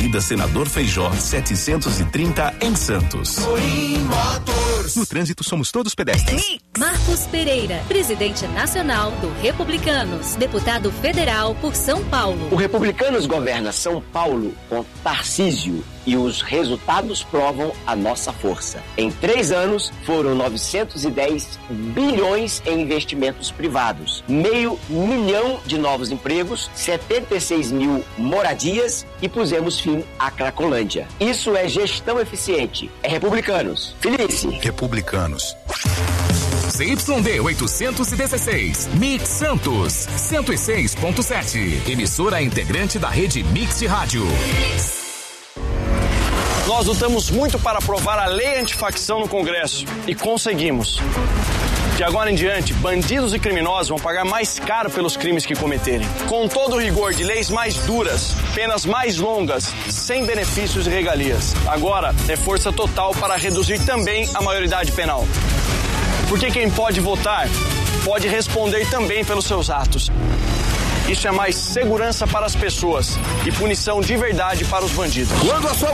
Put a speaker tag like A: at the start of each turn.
A: Avenida Senador Feijó, 730, em Santos.
B: Oi Motors.
A: No trânsito somos todos pedestres.
C: Marcos Pereira, presidente nacional do Republicanos, deputado federal por São Paulo.
D: O Republicanos governa São Paulo com Tarcísio e os resultados provam a nossa força. Em 3 anos, foram 910 bilhões em investimentos privados, 500 mil de novos empregos, 76 mil moradias e pusemos fim à Cracolândia. Isso é gestão eficiente. É Republicanos. Felice.
A: Republicanos.
E: ZYD 816, Mix Santos, 106.7. Emissora integrante da rede Mix de Rádio.
F: Nós lutamos muito para aprovar a lei antifacção no Congresso e conseguimos. De agora em diante, bandidos e criminosos vão pagar mais caro pelos crimes que cometerem. Com todo o rigor de leis mais duras, penas mais longas, sem benefícios e regalias. Agora é força total para reduzir também a maioridade penal. Porque quem pode votar, pode responder também pelos seus atos. Isso é mais segurança para as pessoas e punição de verdade para os bandidos.
B: Quando a sua